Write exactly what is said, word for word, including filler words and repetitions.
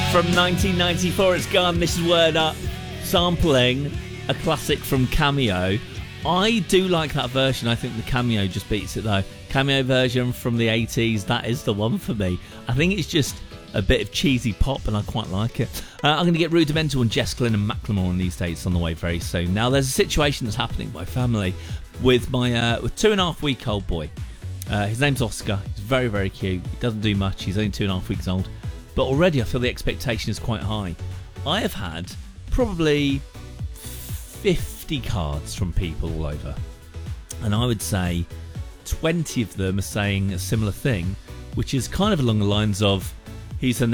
From nineteen ninety-four, it's gone. This is Word Up, sampling a classic from Cameo. I do like that version. I think the Cameo just beats it though. Cameo version from the eighties, that is the one for me. I think it's just a bit of cheesy pop and I quite like it. Uh, I'm going to get Rudimental and Jess Glynn and Macklemore on these dates on the way very soon. Now, there's a situation that's happening in my family with my uh, with two and a half week old boy. Uh, his name's Oscar. He's very, very cute. He doesn't do much. He's only two and a half weeks old. But already I feel the expectation is quite high. I have had probably fifty cards from people all over. And I would say twenty of them are saying a similar thing, which is kind of along the lines of, he's the